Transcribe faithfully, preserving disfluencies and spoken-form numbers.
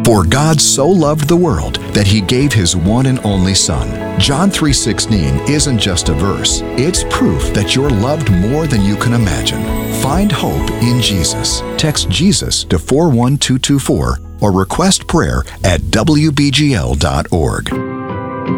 For God so loved the world that he gave his one and only Son. John three sixteen isn't just a verse. It's proof that you're loved more than you can imagine. Find hope in Jesus. Text Jesus to four one two two four or request prayer at w b g l dot org.